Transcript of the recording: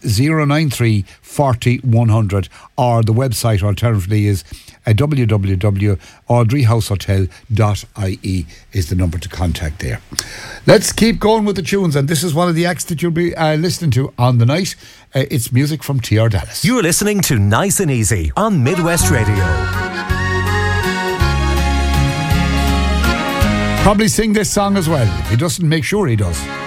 093 40 100, or the website alternatively is www.audreyhousehotel.ie is the number to contact there. Let's keep going with the tunes, and this is one of the acts that you'll be listening to on the night. It's music from TR Dallas. You're listening to Nice and Easy on Midwest Radio. Probably sing this song as well. If he doesn't, make sure he does.